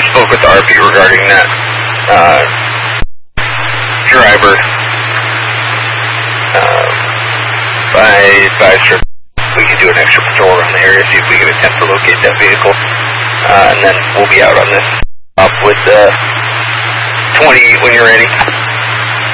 spoke with the RP regarding that driver. I advised her we can do an extra patrol around the area, see if we can attempt to locate that vehicle, and then we'll be out on this up with 28 when you're ready.